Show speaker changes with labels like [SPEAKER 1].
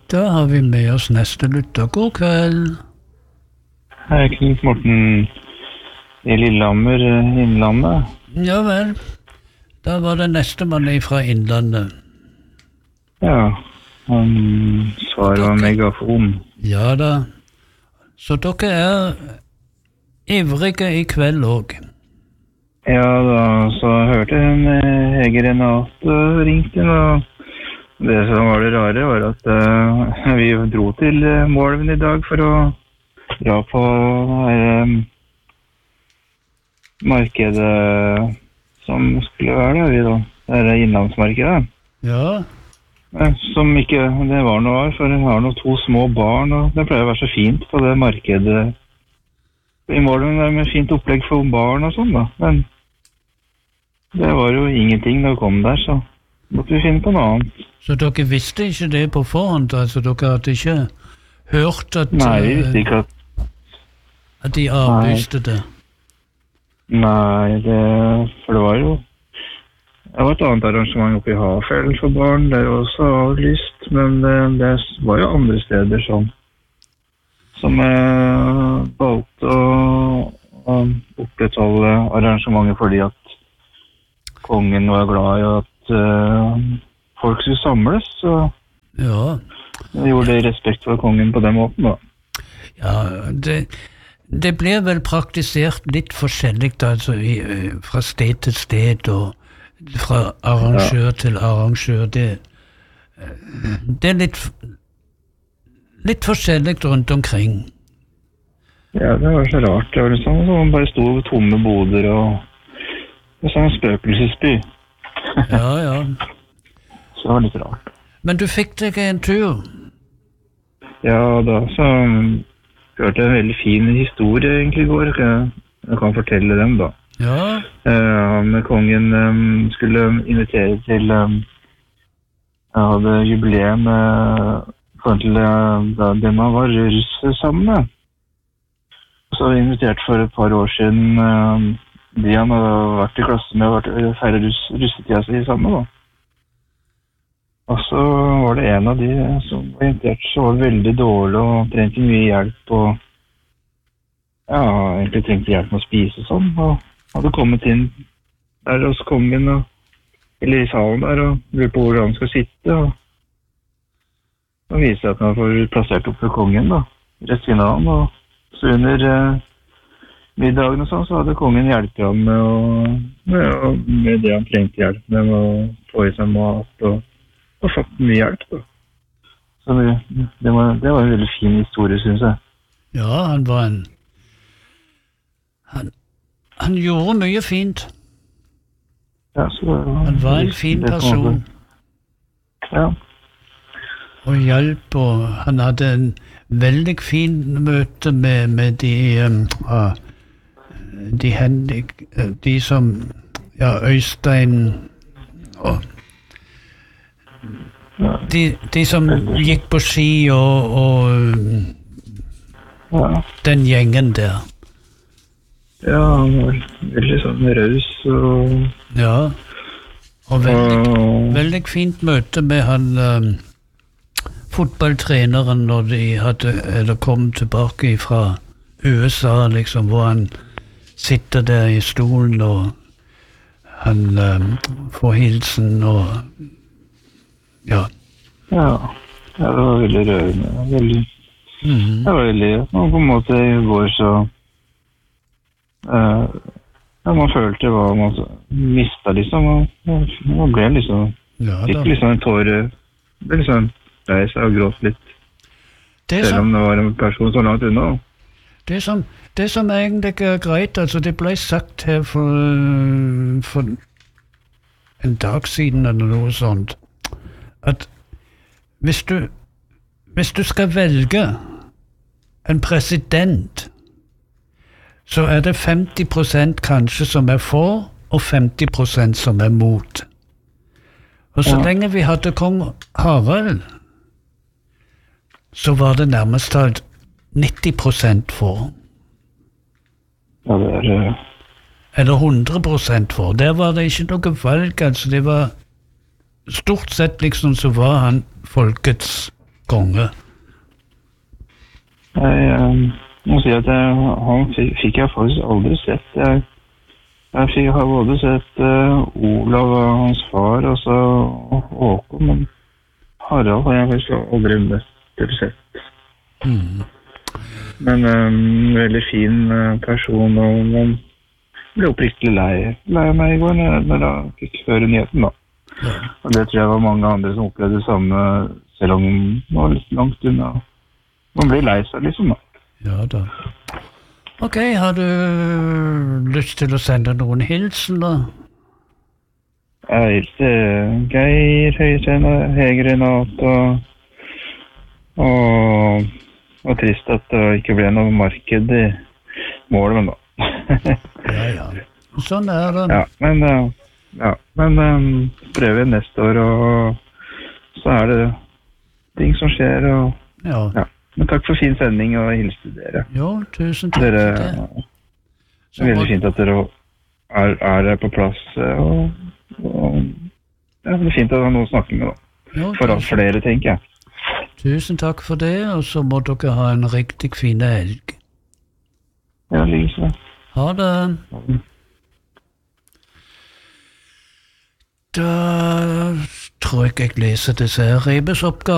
[SPEAKER 1] Da har vi med oss neste lytter. God kveld.
[SPEAKER 2] Hei, Knut Morten i Lillehammer, Innlandet.
[SPEAKER 1] Ja vel. Da var det neste mann fra Innlandet.
[SPEAKER 2] Ja, han svarer megafon.
[SPEAKER 1] Ja da. Så dere er ivrige i kveld også.
[SPEAKER 2] Ja da, så hørte en Hege Renate ringte inn, og det som var det rare var at vi dro til Målven i dag for å dra på markedet som skulle være der, vi da. Det er innlandsmarkedet.
[SPEAKER 1] Ja.
[SPEAKER 2] Som ikke det var noe av, for jeg har nå 2 små barn, og det pleier å være så fint på det markedet i Målven, med fint opplegg for barn og sånn da. Men det var jo ingenting da vi kom der, så måtte vi finne på noe annet.
[SPEAKER 1] Så dere visste ikke det på forhånd? Altså dere hadde ikke hørt at...
[SPEAKER 2] Nei, vi visste ikke
[SPEAKER 1] at de avlyste det?
[SPEAKER 2] Nei, for det var jo... Det var et annet arrangement oppe i Hafjell for barn, det er også avlyst, men det var jo andre steder som valgte å opprettholde arrangementet fordi at kongen var glad i at folk skulle samles, så
[SPEAKER 1] ja.
[SPEAKER 2] Jeg gjorde det i respekt for kongen på den måten da.
[SPEAKER 1] Ja, det blir vel praktisert litt forskjellig altså, fra sted til sted og fra arrangør til arrangør. Det er litt forskjellig rundt omkring.
[SPEAKER 2] Ja, det var så rart. Det var liksom sånn, bare stod tomme boder og sånn spøkelsesby.
[SPEAKER 1] Ja.
[SPEAKER 2] Så det var litt rart.
[SPEAKER 1] Men du fikk deg en tur?
[SPEAKER 2] Ja, da så hørte jeg en veldig fin historie egentlig i går. Jeg kan fortelle dem da.
[SPEAKER 1] Ja.
[SPEAKER 2] Kongen skulle invitere til hadde jubileum til det man var russ sammen med. Så vi invitert for et par år siden de han hadde vært i klasse med og feiret russetida si sammen da. Og så var det en av de som var invitert, så var det veldig dårlig og trengte mye hjelp og egentlig trengte hjelp med å spise sånn og hadde kommet inn der hos kongen eller i salen der og lurte på hvor han skal sitte og viste at han var plassert opp for kongen da, rett siden av han og så under middagen og sånn så hadde kongen hjulpet ham med det han trengte hjelp med å få i seg mat og fått mye hjelp da. Så det var en veldig fin historie, synes jeg.
[SPEAKER 1] Ja, han var han gjorde mye fint.
[SPEAKER 2] Ja, så
[SPEAKER 1] han var en fin person.
[SPEAKER 2] Ja.
[SPEAKER 1] Og hjalp, og han hadde en veldig fin møte med de som Øystein og de som gikk på ski og den gjengen der.
[SPEAKER 2] Ja, han var veldig sånn raus
[SPEAKER 1] og veldig fint møte med han fotballtreneren når de kom tilbake fra USA liksom, hvor han sitter der i stolen og han får hilsen og ja, det var veldig rørende det var veldig og på en måte i går så man følte hva man mistet liksom og man ble liksom fikk liksom en tåre ble liksom lei seg og gråt litt selv om det var en person så langt unna det som egentlig er greit altså det ble sagt her for en dag siden eller noe sånt at hvis du skal velge en president så er det 50% kanskje som er for, og 50% som er mot. Og så lenge vi hadde kong Harald, så var det nærmest alt 90% for.
[SPEAKER 2] Ja, det
[SPEAKER 1] Eller 100% for. Der var det ikke noe valg, altså det var stort sett liksom så var han folkets
[SPEAKER 3] konge.
[SPEAKER 1] Jeg må si at han fikk jeg faktisk aldri sett. Jeg har både sett Olav og hans far, og så Håkon, men Harald har jeg faktisk aldri møtt eller sett. Men veldig fin person, og man ble oppriktig lei meg i går når jeg fikk høre nyheten da. Ja. Og det tror jeg var mange andre som opplevde det samme, selv om det var litt langt unna. Man blir lei seg liksom da.
[SPEAKER 3] Ja da. Ok, har du lyst til å sende noen hilsen da?
[SPEAKER 1] Jeg hilser Geir, Hege Renate, og trist at det ikke ble noe marked i målet, men da.
[SPEAKER 3] Ja. Sånn er det.
[SPEAKER 1] Ja, men prøver neste år, og så er det ting som skjer, og ja. Men takk for fin sending, og hils til dere.
[SPEAKER 3] Jo, tusen takk for det.
[SPEAKER 1] Det er veldig fint at dere er på plass, og det er fint at det er noen å snakke med da. Jo, for flere, tenker jeg.
[SPEAKER 3] Tusen takk for det, og så må dere ha en riktig fin helg.
[SPEAKER 1] Ja, liksom.
[SPEAKER 3] Ha det. Da tror jeg leser disse rebesoppgaver.